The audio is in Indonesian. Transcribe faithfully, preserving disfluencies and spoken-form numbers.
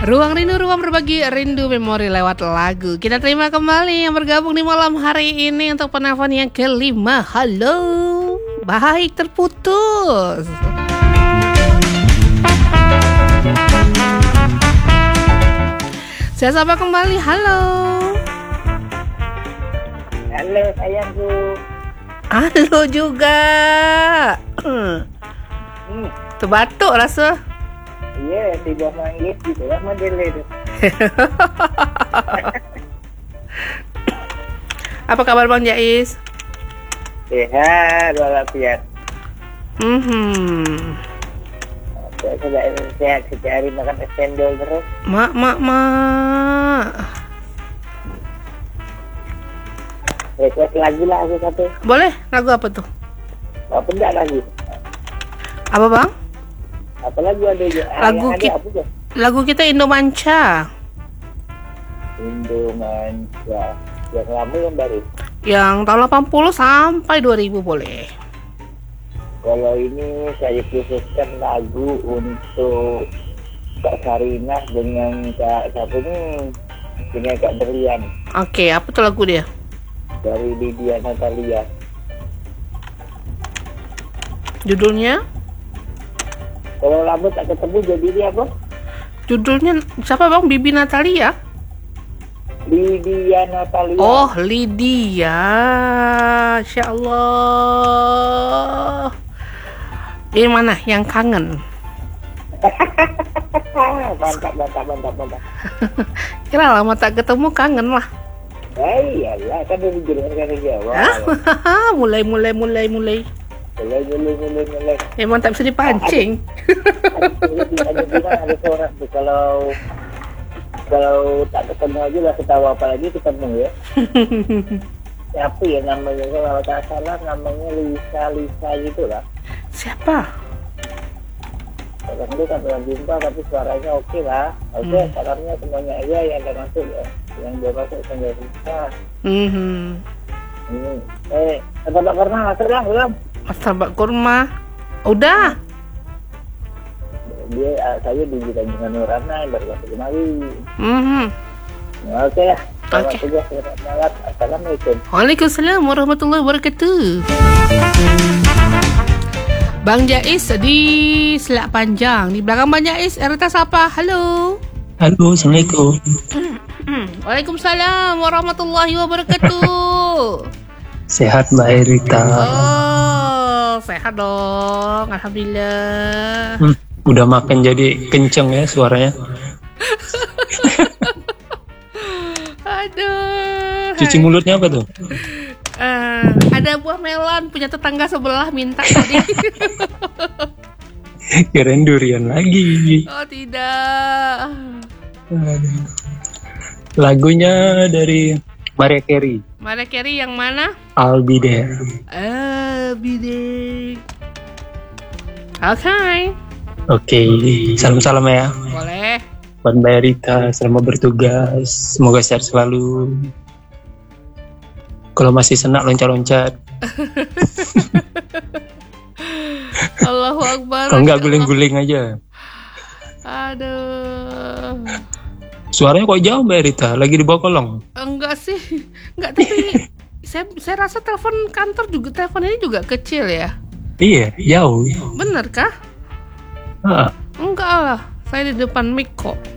Ruang Rindu, ruang berbagi rindu memori lewat lagu. Kita terima kembali yang bergabung di malam hari ini untuk penelpon yang kelima. Halo, baik terputus. Saya sapa kembali, halo. Halo sayangku. Halo juga. Hmm. Terbatuk rasa. Iya, tiba manggis gitu lah modelnya itu. Apa kabar Bang Jais? Sehat walafiat. Hmm. Saya sudah sehat setiap hari makan es cendol terus. Mak, mak, mak. Request lagi lah aku satu. Boleh? Lagu apa tuh? Apa enggak lagi? Apa Bang? Apa lagu ada juga? Lagu ada kita, apa tuh? lagu kita Indomanca. Indomanca. Yang lama yang baru. Yang tahun delapan puluh sampai dua ribu boleh. Kalau ini saya khususkan lagu untuk Kak Sarinah dengan Kak siapa nih? Dengan Kak Berlian. Oke, apa tuh lagu dia? Dari Lydia Natalia. Judulnya? Kalau lama tak ketemu jadi dia apa? Judulnya siapa Bang? Bibi Natalia? Lydia Natalia. Oh, Lydia. Insya Allah. Yang mana? Yang kangen. mantap, mantap, mantap, mantap. Kira lama tak ketemu kangen lah. Eh, iyalah, kan dari Jerman kan dari Jawa. mulai, mulai, mulai, mulai. Mulai, mulai, mulai, mulai. Emang tak bisa dipancing. Ada, ada, ada, ada seorang tuh kalau kalau tak ketemu aja lah ketawa, apalagi ketemu ya. Siapa ya namanya? Kalau tak salah namanya Lisa, Lisa gitu lah. Siapa? Kalau dia kan pernah jumpa tapi suaranya oke lah. Oke, okay, hmm. Salamnya semuanya aja yang ada masuk ya. Yang dia masuk kan dia bisa. Hmm. Hmm. Eh, tempat kurma masuk lah belum? Martabak kurma. Udah. Dia uh, saya di Tanjungan Nurana yang baru masuk kemari. Hmm. Oke ya. Oke. Selamat malam. Assalamualaikum. Waalaikumsalam warahmatullahi wabarakatuh. Bang Jais di Selak Panjang. Di belakang Bang Jais, Erta siapa? Halo. Halo, Assalamualaikum. Waalaikumsalam warahmatullahi wabarakatuh. Sehat Mbak Erita. Oh, sehat dong. Alhamdulillah. Hmm, udah makan jadi kenceng ya suaranya. Aduh. Cuci mulutnya apa tuh? Uh, ada buah melon punya tetangga sebelah minta tadi. Kirain durian lagi. Oh tidak. Lagunya dari Mariah Carey. Mariah Carey yang mana? I'll Be There. I'll be there. Oke. Okay. Oke, okay. Salam-salam ya. Boleh. Buat Mbak Rita, selamat bertugas. Semoga sehat selalu. Kalau masih senak loncat-loncat. Allahu Akbar. Kalau enggak guling-guling aja. Aduh. Suaranya kok jauh Mbak Rita? Lagi di bawah kolong? Enggak sih. Enggak, tapi saya saya rasa telepon kantor juga, telepon ini juga kecil ya. Iya, jauh. Bener kah? Ah. Enggak lah. Saya di depan mic kok.